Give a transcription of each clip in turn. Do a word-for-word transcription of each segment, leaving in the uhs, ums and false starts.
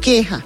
queja.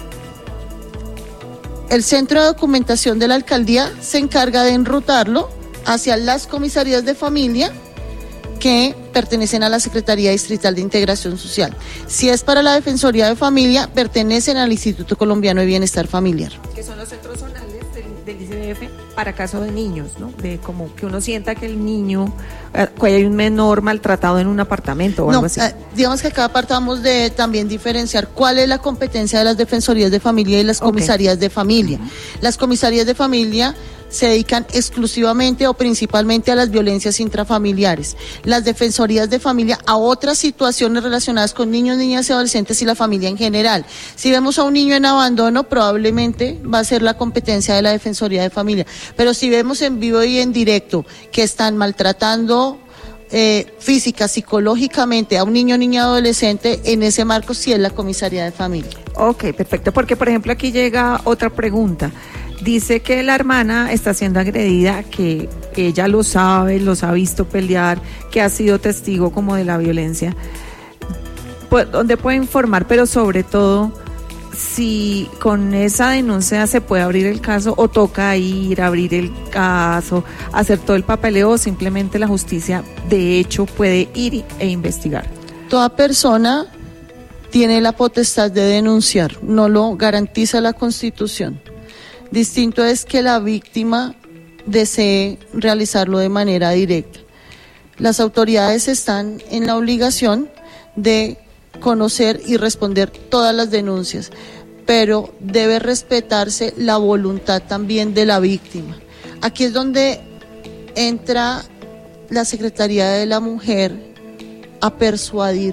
El centro de documentación de la alcaldía se encarga de enrutarlo hacia las comisarías de familia que pertenecen a la Secretaría Distrital de Integración Social. Si es para la Defensoría de Familia, pertenecen al Instituto Colombiano de Bienestar Familiar. Que son los centros zonales del, del I C B F para caso de niños, ¿no? De como que uno sienta que el niño, eh, que hay un menor maltratado en un apartamento o no, algo así. Eh, digamos que acá apartamos de también diferenciar cuál es la competencia de las Defensorías de Familia y las comisarías okay. de familia. Uh-huh. Las comisarías de familia se dedican exclusivamente o principalmente a las violencias intrafamiliares. Las defensorías de familia a otras situaciones relacionadas con niños, niñas y adolescentes y la familia en general. Si vemos a un niño en abandono, probablemente va a ser la competencia de la defensoría de familia. Pero si vemos en vivo y en directo que están maltratando eh, física, psicológicamente a un niño, niña, adolescente, en ese marco sí es la comisaría de familia. Ok, perfecto, porque por ejemplo aquí llega otra pregunta. Dice que la hermana está siendo agredida, que ella lo sabe, los ha visto pelear, que ha sido testigo como de la violencia, pues, donde puede informar, pero sobre todo si con esa denuncia se puede abrir el caso o toca ir a abrir el caso, hacer todo el papeleo o simplemente la justicia de hecho puede ir e investigar. Toda persona tiene la potestad de denunciar, no lo garantiza la Constitución. Distinto es que la víctima desee realizarlo de manera directa. Las autoridades están en la obligación de conocer y responder todas las denuncias, pero debe respetarse la voluntad también de la víctima. Aquí es donde entra la Secretaría de la Mujer a persuadir,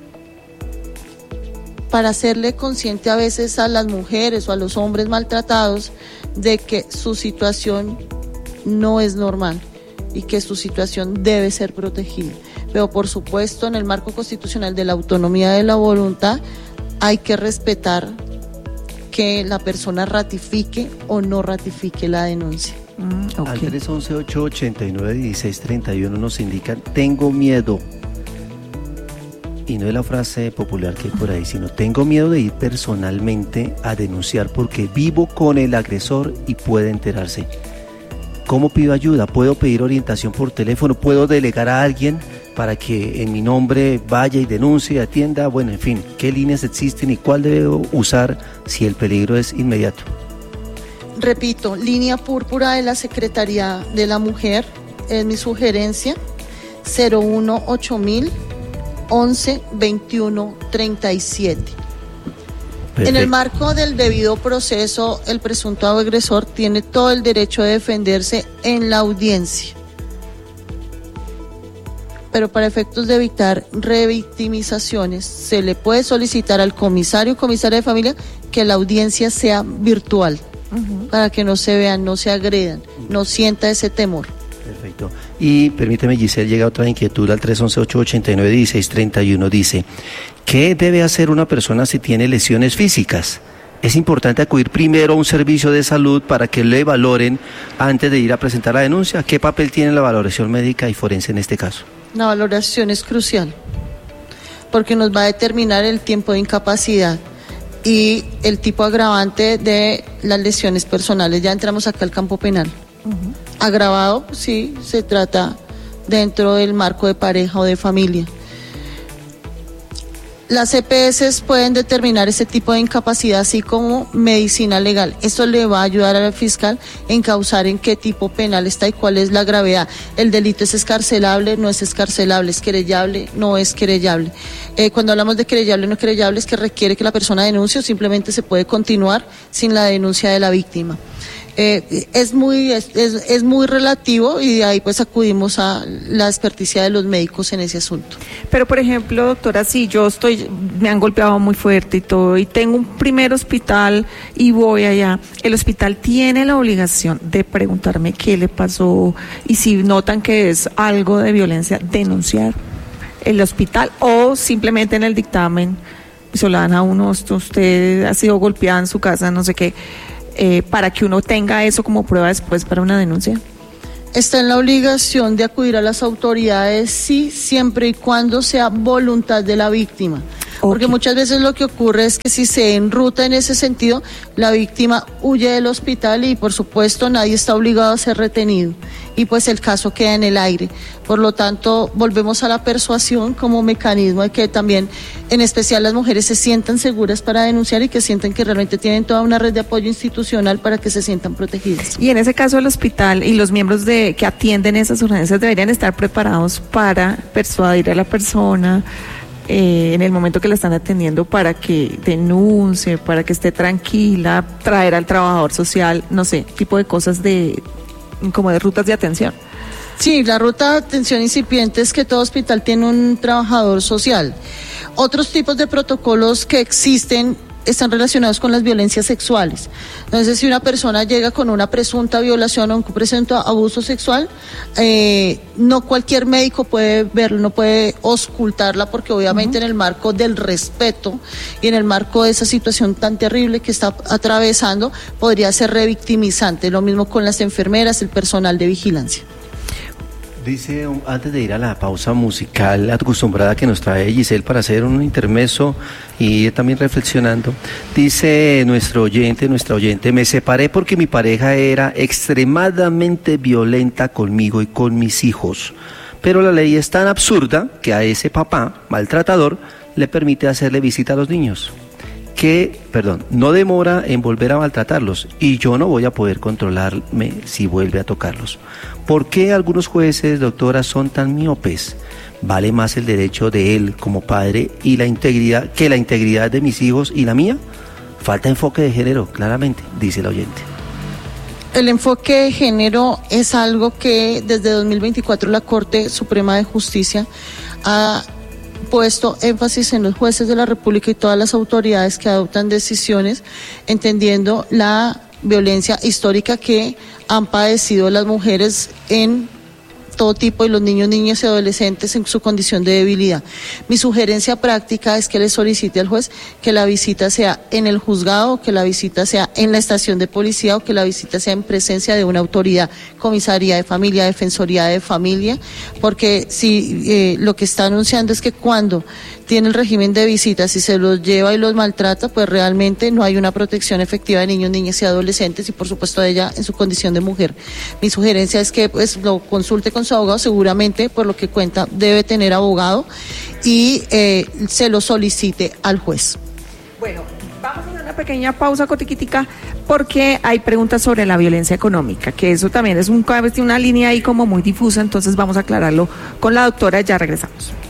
para hacerle consciente a veces a las mujeres o a los hombres maltratados de que su situación no es normal y que su situación debe ser protegida. Pero por supuesto, en el marco constitucional de la autonomía de la voluntad, hay que respetar que la persona ratifique o no ratifique la denuncia. Mm, okay. Al tres once, ocho ochenta y nueve, dieciséis treinta y uno nos indican, tengo miedo. Y no es la frase popular que hay por ahí, sino tengo miedo de ir personalmente a denunciar porque vivo con el agresor y puede enterarse. ¿Cómo pido ayuda? ¿Puedo pedir orientación por teléfono? ¿Puedo delegar a alguien para que en mi nombre vaya y denuncie, atienda? Bueno, en fin, ¿qué líneas existen y cuál debo usar si el peligro es inmediato? Repito, línea púrpura de la Secretaría de la Mujer, es mi sugerencia, cero uno ocho mil once veintiuno treinta y siete. Perfecto. En el marco del debido proceso, el presunto agresor tiene todo el derecho de defenderse en la audiencia. Pero para efectos de evitar revictimizaciones, se le puede solicitar al comisario o comisaria de familia que la audiencia sea virtual, uh-huh. para que no se vean, no se agredan, no sienta ese temor. Perfecto. Y permíteme, Giselle, llega otra inquietud al tres once, ocho ochenta y nueve, dieciséis treinta y uno. Dice, ¿qué debe hacer una persona si tiene lesiones físicas? Es importante acudir primero a un servicio de salud para que le valoren antes de ir a presentar la denuncia. ¿Qué papel tiene la valoración médica y forense en este caso? La valoración es crucial porque nos va a determinar el tiempo de incapacidad y el tipo agravante de las lesiones personales. Ya entramos acá al campo penal. Uh-huh. Agravado, sí, se trata dentro del marco de pareja o de familia. Las E P S pueden determinar ese tipo de incapacidad, así como medicina legal. Esto le va a ayudar al fiscal a encauzar en qué tipo penal está y cuál es la gravedad. El delito es escarcelable, no es escarcelable, es querellable, no es querellable. Eh, cuando hablamos de querellable o no querellable, es que requiere que la persona denuncie o simplemente se puede continuar sin la denuncia de la víctima. Eh, es muy es, es, es muy relativo y de ahí pues acudimos a la experticia de los médicos en ese asunto. Pero por ejemplo, doctora, si yo estoy, me han golpeado muy fuerte y todo, y tengo un primer hospital y voy allá, el hospital tiene la obligación de preguntarme qué le pasó y si notan que es algo de violencia, denunciar el hospital, o simplemente en el dictamen se lo dan a uno, usted ha sido golpeada en su casa, no sé qué. Eh, para que uno tenga eso como prueba después para una denuncia. Está en la obligación de acudir a las autoridades, sí, siempre y cuando sea voluntad de la víctima. Porque muchas veces lo que ocurre es que si se enruta en ese sentido, la víctima huye del hospital y por supuesto nadie está obligado a ser retenido y pues el caso queda en el aire. Por lo tanto, volvemos a la persuasión como mecanismo de que también, en especial las mujeres, se sientan seguras para denunciar y que sientan que realmente tienen toda una red de apoyo institucional para que se sientan protegidas. Y en ese caso el hospital y los miembros de que atienden esas urgencias deberían estar preparados para persuadir a la persona eh, en el momento que la están atendiendo para que denuncie, para que esté tranquila, traer al trabajador social, no sé, tipo de cosas de como de rutas de atención. Sí, la ruta de atención incipiente es que todo hospital tiene un trabajador social. Otros tipos de protocolos que existen están relacionados con las violencias sexuales. Entonces, si una persona llega con una presunta violación o un presunto abuso sexual, eh, no cualquier médico puede verlo, no puede auscultarla, porque obviamente uh-huh. en el marco del respeto y en el marco de esa situación tan terrible que está atravesando, podría ser revictimizante. Lo mismo con las enfermeras, el personal de vigilancia. Dice, antes de ir a la pausa musical acostumbrada que nos trae Giselle para hacer un intermezzo y también reflexionando, dice nuestro oyente, nuestra oyente, me separé porque mi pareja era extremadamente violenta conmigo y con mis hijos, pero la ley es tan absurda que a ese papá maltratador le permite hacerle visita a los niños, que, perdón, no demora en volver a maltratarlos y yo no voy a poder controlarme si vuelve a tocarlos. ¿Por qué algunos jueces, doctora, son tan miopes? ¿Vale más el derecho de él como padre y la integridad que la integridad de mis hijos y la mía? Falta enfoque de género, claramente, dice el oyente. El enfoque de género es algo que desde dos mil veinticuatro la Corte Suprema de Justicia ha puesto énfasis en los jueces de la República y todas las autoridades que adoptan decisiones, entendiendo la violencia histórica que han padecido las mujeres en todo tipo y los niños, niñas y adolescentes en su condición de debilidad. Mi sugerencia práctica es que le solicite al juez que la visita sea en el juzgado, que la visita sea en la estación de policía o que la visita sea en presencia de una autoridad, comisaría de familia, defensoría de familia, porque si eh, lo que está anunciando es que cuando tiene el régimen de visitas y se los lleva y los maltrata, pues realmente no hay una protección efectiva de niños, niñas y adolescentes y por supuesto de ella en su condición de mujer. Mi sugerencia es que pues lo consulte con su abogado, seguramente por lo que cuenta debe tener abogado y eh, se lo solicite al juez. Bueno, vamos a hacer una pequeña pausa cotiquitica porque hay preguntas sobre la violencia económica, que eso también es un, una línea ahí como muy difusa, entonces vamos a aclararlo con la doctora, ya regresamos.